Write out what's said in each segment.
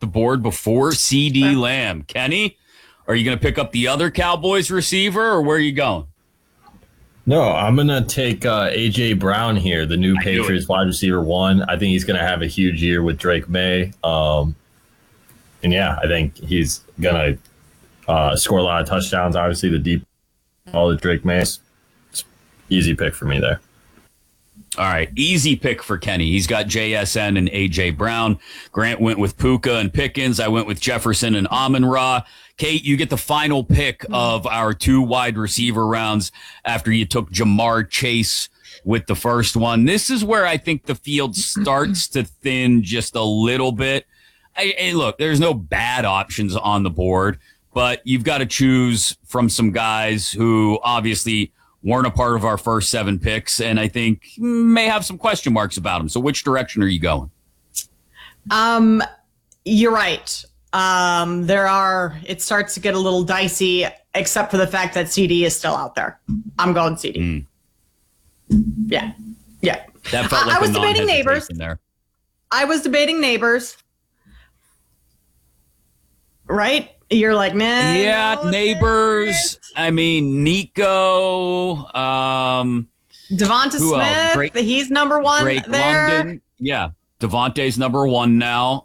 the board before CD Lamb. Kenny, are you going to pick up the other Cowboys receiver, or where are you going? No, I'm going to take A.J. Brown here, the new Patriots wide receiver 1. I think he's going to have a huge year with Drake May. And yeah, I think he's going to score a lot of touchdowns. Obviously, the deep ball that Drake May. It's easy pick for me there. All right, easy pick for Kenny. He's got JSN and A.J. Brown. Grant went with Puka and Pickens. I went with Jefferson and Amon-Ra. Kate, you get the final pick of our 2 wide receiver rounds after you took Jamar Chase with the first one. This is where I think the field starts to thin just a little bit. Hey, look, there's no bad options on the board, but you've got to choose from some guys who obviously weren't a part of our first 7 picks, and I think may have some question marks about them. So which direction are you going? You're right. It starts to get a little dicey, except for the fact that CD is still out there. I'm going CD. Yeah. That felt like I was debating Neighbors. There. I was debating Neighbors. Right? You're like, nah. Yeah, no, Neighbors. I mean, Nico. Devonta Smith. He's number 1 Drake there. London. Yeah, Devontae's number 1 now.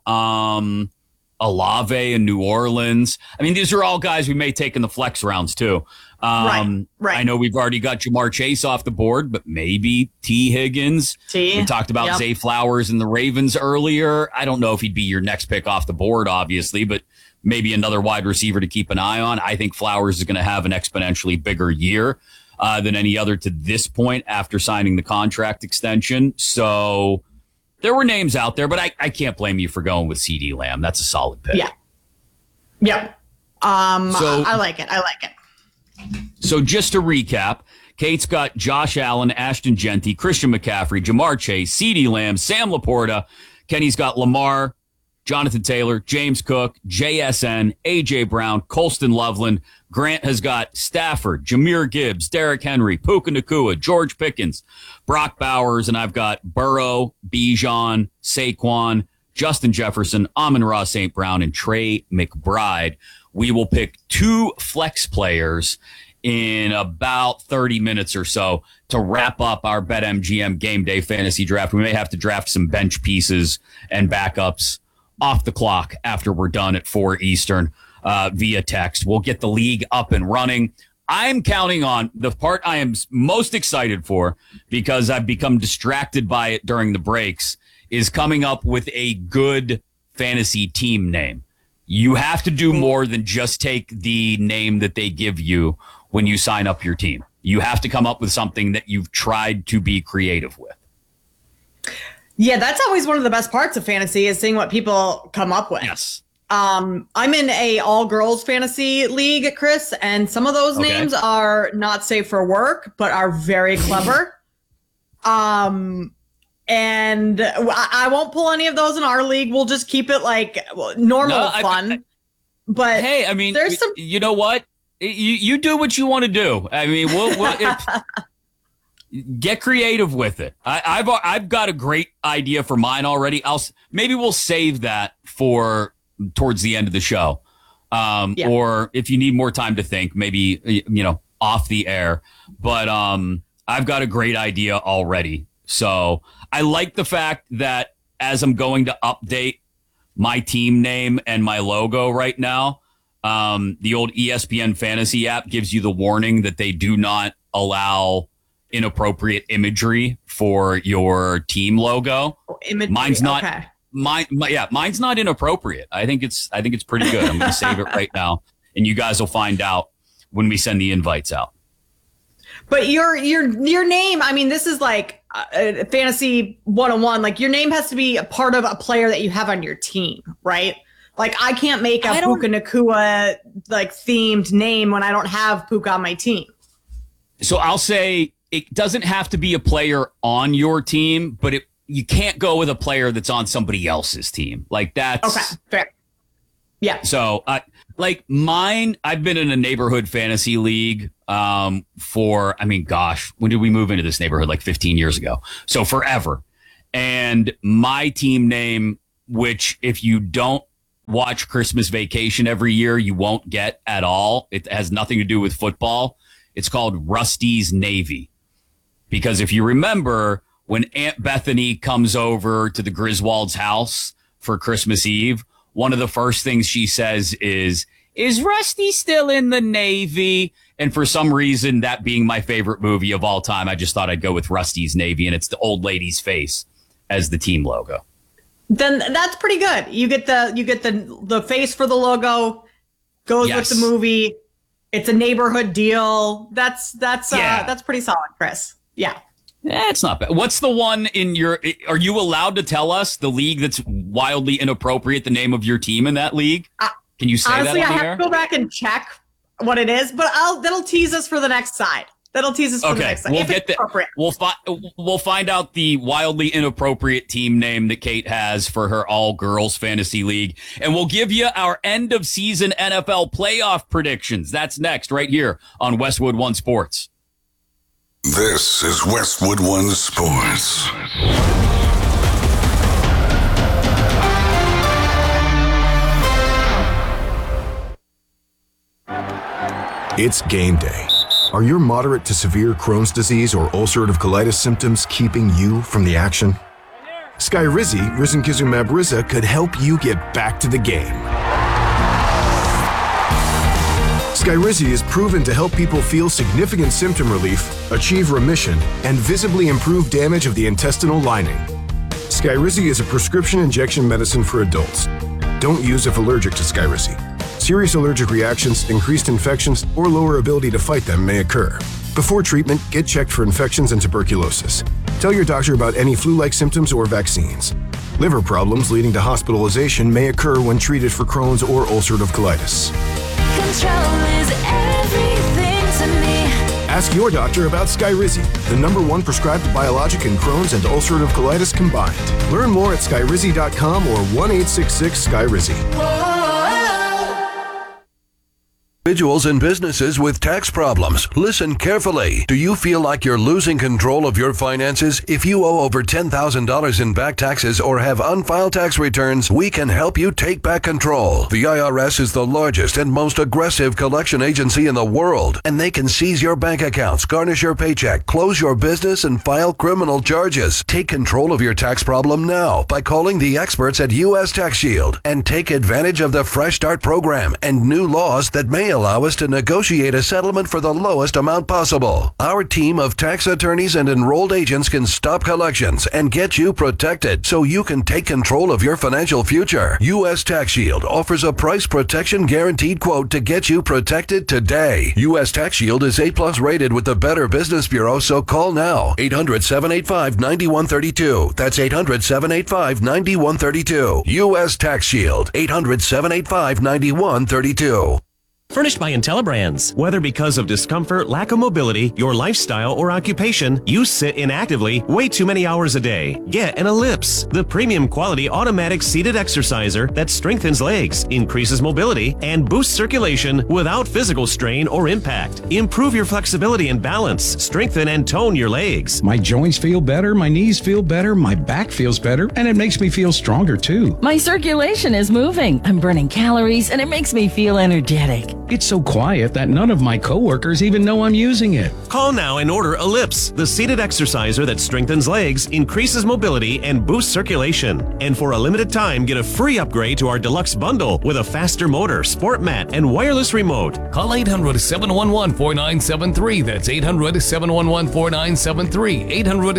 Olave in New Orleans. I mean, these are all guys we may take in the flex rounds too. Right. I know we've already got Jamar Chase off the board, but maybe T. Higgins. We talked about Zay Flowers and the Ravens earlier. I don't know if he'd be your next pick off the board, obviously, but maybe another wide receiver to keep an eye on. I think Flowers is going to have an exponentially bigger year than any other to this point after signing the contract extension. So there were names out there, but I can't blame you for going with CD Lamb. That's a solid pick. Yeah. I like it. So just to recap, Kate's got Josh Allen, Ashton Genty, Christian McCaffrey, Jamar Chase, CD Lamb, Sam Laporta. Kenny's got Lamar, Jonathan Taylor, James Cook, JSN, A.J. Brown, Colston Loveland. Grant has got Stafford, Jahmyr Gibbs, Derrick Henry, Puka Nacua, George Pickens, Brock Bowers, and I've got Burrow, Bijan, Saquon, Justin Jefferson, Amon-Ra St. Brown, and Trey McBride. We will pick 2 flex players in about 30 minutes or so to wrap up our BetMGM game day fantasy draft. We may have to draft some bench pieces and backups off the clock after we're done at 4 Eastern via text. We'll get the league up and running. I'm counting on the part I am most excited for, because I've become distracted by it during the breaks, is coming up with a good fantasy team name. You have to do more than just take the name that they give you when you sign up your team. You have to come up with something that you've tried to be creative with. Yeah, that's always one of the best parts of fantasy, is seeing what people come up with. Yes. I'm in a all-girls fantasy league, Chris, and some of those names are not safe for work, but are very clever. And I won't pull any of those in our league. We'll just keep it like normal fun. But hey, I mean, there's some. You know what? You do what you want to do. I mean, get creative with it. I've got a great idea for mine already. Maybe we'll save that for towards the end of the show. Or if you need more time to think, maybe, off the air. But I've got a great idea already. So I like the fact that as I'm going to update my team name and my logo right now, the old ESPN fantasy app gives you the warning that they do not allow inappropriate imagery for your team logo. Mine's not. Okay. Mine's not inappropriate. I think it's pretty good. I'm going to save it right now, and you guys will find out when we send the invites out. But your name, I mean, this is like fantasy 101. Like, your name has to be a part of a player that you have on your team, right? Like, I can't make a Puka Nacua like themed name when I don't have Puka on my team. So I'll say it doesn't have to be a player on your team, but you can't go with a player that's on somebody else's team. Like, that's okay. Fair. Yeah. So, like mine, I've been in a neighborhood fantasy league when did we move into this neighborhood? Like 15 years ago. So forever. And my team name, which if you don't watch Christmas Vacation every year, you won't get at all. It has nothing to do with football. It's called Rusty's Navy. Because if you remember, when Aunt Bethany comes over to the Griswold's house for Christmas Eve, one of the first things she says is Rusty still in the Navy? And for some reason, that being my favorite movie of all time, I just thought I'd go with Rusty's Navy, and it's the old lady's face as the team logo. Then that's pretty good. You get the face for the logo, goes with the movie. It's a neighborhood deal. That's pretty solid, Chris. Yeah. It's not bad. What's the one are you allowed to tell us the league that's wildly inappropriate, the name of your team in that league? Can you say honestly, that on I the have air? to go back and check what it is, but that'll tease us for the next side. That'll tease us for the next side. We'll get we'll find out the wildly inappropriate team name that Kate has for her all-girls fantasy league, and we'll give you our end-of-season NFL playoff predictions. That's next, right here on Westwood One Sports. This is Westwood One Sports. It's game day. Are your moderate to severe Crohn's disease or ulcerative colitis symptoms keeping you from the action? Skyrizi, risankizumab Riza, could help you get back to the game. Skyrizi is proven to help people feel significant symptom relief, achieve remission, and visibly improve damage of the intestinal lining. Skyrizi is a prescription injection medicine for adults. Don't use if allergic to Skyrizi. Serious allergic reactions, increased infections, or lower ability to fight them may occur. Before treatment, get checked for infections and tuberculosis. Tell your doctor about any flu-like symptoms or vaccines. Liver problems leading to hospitalization may occur when treated for Crohn's or ulcerative colitis. Control is everything to me. Ask your doctor about Skyrizi, the #1 prescribed biologic in Crohn's and ulcerative colitis combined. Learn more at skyrizi.com or 1-866-SKYRIZI. Individuals and businesses with tax problems, listen carefully. Do you feel like you're losing control of your finances? If you owe over $10,000 in back taxes or have unfiled tax returns, we can help you take back control. The IRS is the largest and most aggressive collection agency in the world, and they can seize your bank accounts, garnish your paycheck, close your business, and file criminal charges. Take control of your tax problem now by calling the experts at U.S. Tax Shield and take advantage of the Fresh Start program and new laws that may allow us to negotiate a settlement for the lowest amount possible. Our team of tax attorneys and enrolled agents can stop collections and get you protected so you can take control of your financial future. U.S. Tax Shield offers a price protection guaranteed quote to get you protected today. U.S. Tax Shield is A+ rated with the Better Business Bureau, so call now. 800-785-9132. That's 800-785-9132. U.S. Tax Shield. 800-785-9132. Furnished by IntelliBrands. Whether because of discomfort, lack of mobility, your lifestyle, or occupation, you sit inactively way too many hours a day. Get an Ellipse, the premium quality automatic seated exerciser that strengthens legs, increases mobility, and boosts circulation without physical strain or impact. Improve your flexibility and balance, strengthen and tone your legs. My joints feel better, my knees feel better, my back feels better, and it makes me feel stronger too. My circulation is moving, I'm burning calories, and it makes me feel energetic. It's so quiet that none of my coworkers even know I'm using it. Call now and order Ellipse, the seated exerciser that strengthens legs, increases mobility, and boosts circulation. And for a limited time, get a free upgrade to our deluxe bundle with a faster motor, sport mat, and wireless remote. Call 800-711-4973. That's 800-711-4973.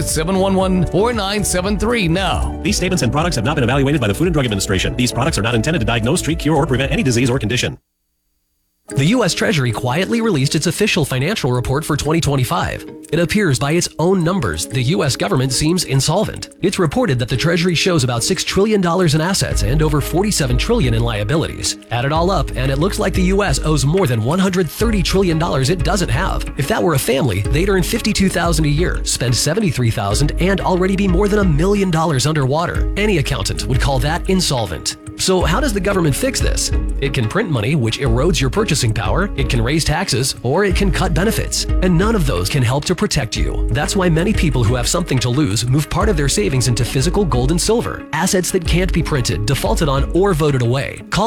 800-711-4973 now. These statements and products have not been evaluated by the Food and Drug Administration. These products are not intended to diagnose, treat, cure, or prevent any disease or condition. The U.S. Treasury quietly released its official financial report for 2025. It appears by its own numbers the U.S. government seems insolvent. It's reported that the Treasury shows about $6 trillion in assets and over $47 trillion in liabilities. Add it all up, and it looks like the U.S. owes more than $130 trillion it doesn't have. If that were a family, they'd earn $52,000 a year, spend $73,000, and already be more than $1 million underwater. Any accountant would call that insolvent. So how does the government fix this? It can print money, which erodes your purchasing power, it can raise taxes, or it can cut benefits. And none of those can help to protect you. That's why many people who have something to lose move part of their savings into physical gold and silver, assets that can't be printed, defaulted on, or voted away. Call